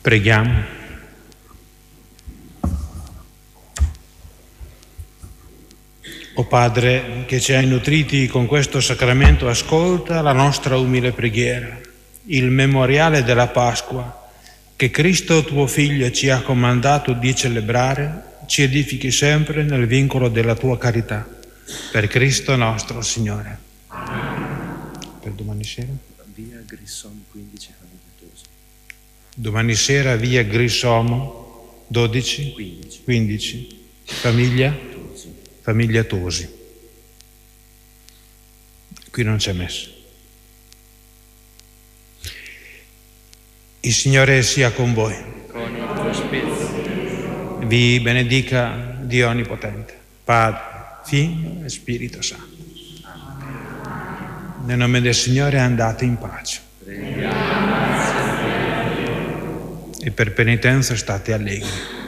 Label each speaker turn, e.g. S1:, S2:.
S1: Preghiamo. O Padre, che ci hai nutriti con questo sacramento, ascolta la nostra umile preghiera, il memoriale della Pasqua che Cristo tuo Figlio ci ha comandato di celebrare, ci edifichi sempre nel vincolo della tua carità. Per Cristo nostro Signore. Per domani sera?
S2: Via Grissom 15, famiglia Tosi.
S1: Domani sera via Grissom 12? 15. Famiglia?
S2: Tosi.
S1: Famiglia Tosi. Qui non c'è messo. Il Signore sia con voi.
S2: Con il tuo spirito.
S1: Vi benedica Dio Onnipotente, Padre, Figlio e Spirito Santo. Nel nome del Signore andate in pace.
S2: Preghiamo.
S1: E per penitenza state allegri.